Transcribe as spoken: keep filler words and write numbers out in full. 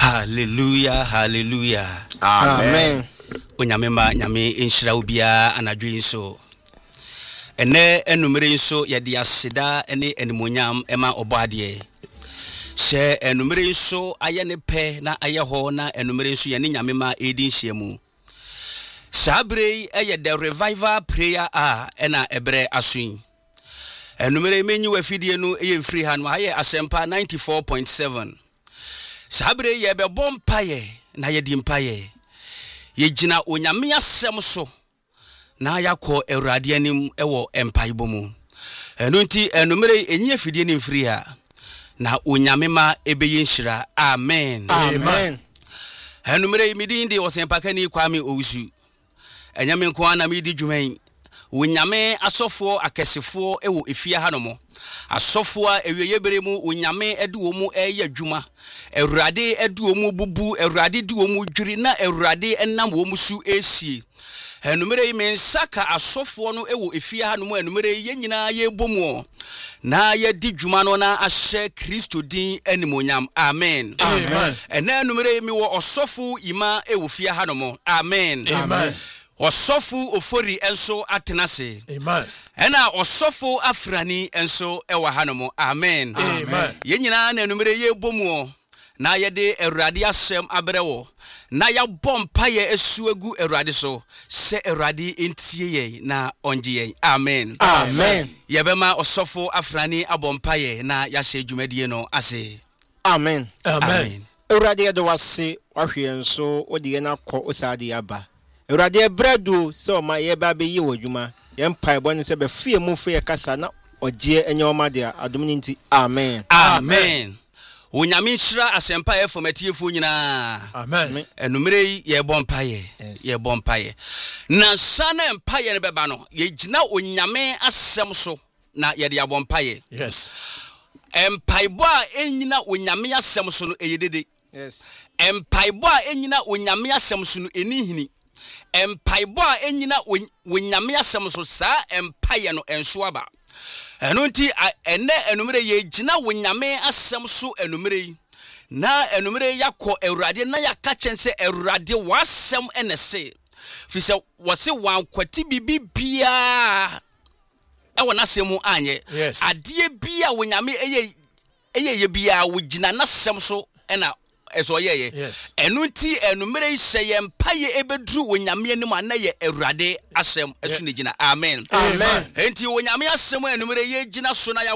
Hallelujah, hallelujah. Amen. Onyamema nyame enhyira obia anadwe nso. Ene enumere nso ye de aseda ene enimonyam ema obade. Se enumere nso aye ne pe na aye ho na enumere nso ye ne nyamema edi nhyiamu. Sabre eye the revival prayer a ena ebre asun. Enumere menyi wafidie no eye mfiri ha no aye asempa ninety-four point seven. Sabre ye be bompaye na ye di mpaye. Ye gina onyame asem so na yakọ Awurade anim ewo empaibo mu. Eno nti enumere enyi afidie ni mfiri ha na onyame ma ebeye nhyira. Amen. Amen. Enumere midin de osempakani Kwame Owusu. Enyame nko ana midi dwuman. Onyame asofo akesefo ewo efia hanomo. Asofo a ewiye beremu onyame eduwo mu eye adwuma. Awurade eduwo mu bubu, Awurade duwo mu dwiri na Awurade enam wo mu su esi. Enumere men saka asofo no ewo efia hanomo enumere ye nyina ye bomu. Na ye di dwuma no na ahye Kristo din animonyam. Amen. Amen. Ena enumere mi wo osofo ima ewo fia hanomo. Amen. Amen. Osofu ofori enso atenase. Amen. Ena osofu afrani enso ewa hanomo. Amen. Amen. Ye nyina na enumere ye bomu na ye de Awurade asem abrewo na ya bompa ye esuegu Awurade so se Awurade entie ye na onje ye. Amen. Amen. Ye bema osofu afrani abompa ye na ya hye dwumadie no ase. Amen. Amen. Awurade de wase wahwe enso odi na kọ osade aba. Awurade bredo so ma ye ba be yi wadwuma ye mpai bo ne se be fie mu fe ye kasa na oje enye oma de adom nti. Amen. Amen. Onyame nhyira asempa e fomatiefo nyina. Amen. Enumere ye bompaye ye bompaye na sana empaye ne beba no ye gina onyame asem so na ye de abompaye. Yes. Empaibo a enyina onyame asem so no eyedede. Yes. Empaibo a enyina onyame asem so no enihini. Empaibo a enyina onyame asem so sa empaye no enso aba. Eno nti ene enumere ye gina wonyame asem so enumere na enumere yakọ Awurade na yaka chense Awurade wasem enese fise wose wankwati bibibia ewo nasemu anye. Yes. Ade bia wonyame eye eye ye bia wogina nasem so ena eso ye. Yes. Eno nti enumere hye mpaye ebedru wonyame anim ana ye Awurade asem esu ne gina. Amen. Amen. Enti wonyame asem enumere ye gina so na ya